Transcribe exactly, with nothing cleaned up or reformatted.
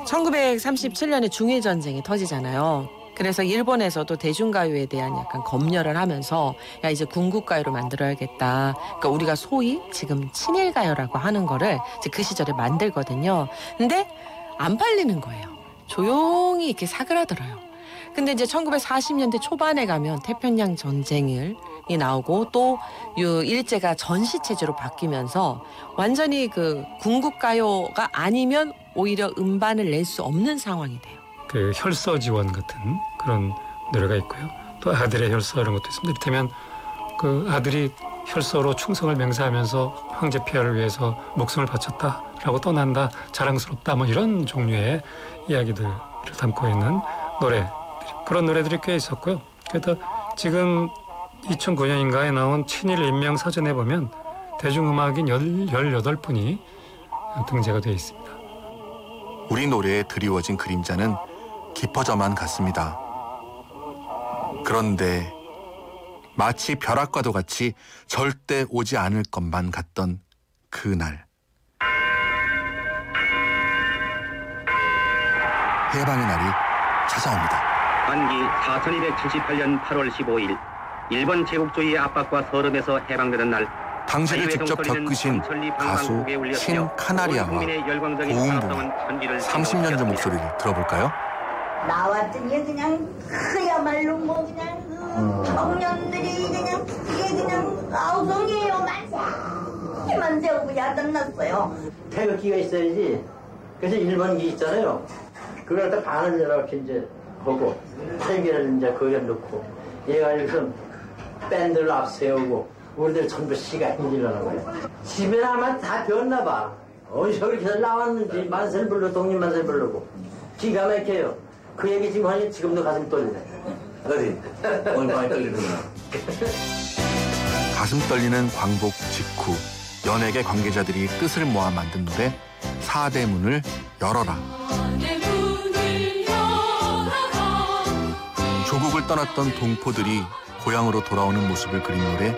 천구백삼십칠 년에 중일전쟁이 터지잖아요. 그래서 일본에서도 대중가요에 대한 약간 검열을 하면서 야 이제 군국가요로 만들어야겠다. 그러니까 우리가 소위 지금 친일가요라고 하는 거를 이제 그 시절에 만들거든요. 근데 안 팔리는 거예요. 조용히 이렇게 사그라들어요. 근데 이제 천구백사십 년대 초반에 가면 태평양 전쟁이 나오고 또 일제가 전시 체제로 바뀌면서 완전히 그 군국가요가 아니면 오히려 음반을 낼 수 없는 상황이 돼요. 그 혈서 지원 같은 그런 노래가 있고요. 또 아들의 혈서 이런 것도 있습니다. 이를테면 그 아들이 혈서로 충성을 맹세하면서 황제 폐하를 위해서 목숨을 바쳤다라고 떠난다, 자랑스럽다, 뭐 이런 종류의 이야기들을 담고 있는 노래, 그런 노래들이 꽤 있었고요. 그래서 지금 이천구 년인가에 나온 친일 인명 사전에 보면 대중음악인 열여덟 분이 등재가 되어 있습니다. 우리 노래에 드리워진 그림자는 깊어져만 갔습니다. 그런데 마치 벼락과도 같이 절대 오지 않을 것만 같던 그날. 해방의 날이 찾아옵니다. 반기 사천이백칠십팔 년 팔월 십오일 일본 제국주의의 압박과 서름에서 해방되는 날, 당시를 직접 겪으신 가수 신 카나리아와 고음부의 삼십 년 전 목소리를 들어볼까요? 나왔더니 그냥 그야말로 뭐 그냥 그 청년들이 그냥 이게 그냥 아우성이에요. 만세 만세 하고 그냥 끝났어요. 태극기가 있어야지. 그래서 일본기 있잖아요. 그걸 갖다 반을 이렇게 이제 하고 헬기를 이제 거기에 넣고 얘가 여기서 밴드를 앞세우고 우리들 전부 시가 힘들려는 거예요. 집에 나면 다 배웠나 봐. 어디서 그렇게 나왔는지 만세를 불러 독립만세를 부르고 기가 막혀요. 그 얘기 지금 하니 지금도 가슴이 떨리네. 어디? 오늘 많이 떨리는구나. 가슴 떨리는 광복 직후 연예계 관계자들이 뜻을 모아 만든 노래 사대문을 열어라. 조국을 떠났던 동포들이 고향으로 돌아오는 모습을 그린 노래